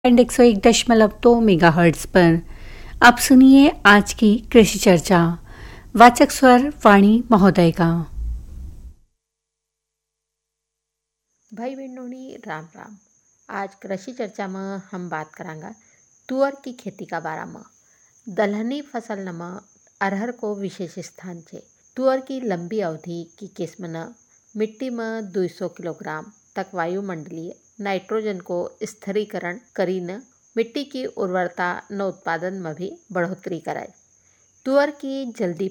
And 101.2 megahertz पर अब सुनिए आज की कृषि चर्चा। वाचक स्वर वाणी महोदय का। भाई बहनों राम राम। आज कृषि चर्चा में हम बात करांगा तुअर की खेती का बारे में। दलहनी फसल में अरहर को विशेष स्थान है। तुअर की लंबी अवधि की किस्म न मिट्टी में 200 किलोग्राम तक वायुमंडलीय नाइट्रोजन को स्थिरीकरण करीन मिट्टी की उर्वरता न उत्पादन में भी बढ़ोतरी कराए। तुअर की जल्दी